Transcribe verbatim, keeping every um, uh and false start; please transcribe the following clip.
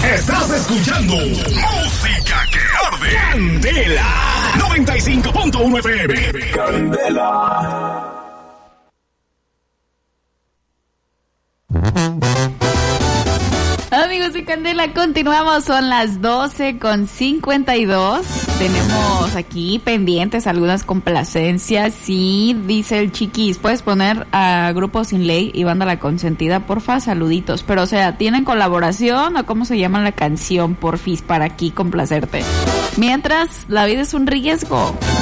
Estás escuchando Música que Arde. Candela noventa y cinco punto uno F M. Candela. Amigos de Candela, continuamos, son las doce con cincuenta y dos. Tenemos aquí pendientes algunas complacencias. Sí, dice el Chiquis, puedes poner a Grupo Sin Ley y Banda La Consentida, porfa, saluditos. Pero, o sea, ¿tienen colaboración o cómo se llama la canción, porfis, para aquí complacerte? Mientras, la vida es un riesgo.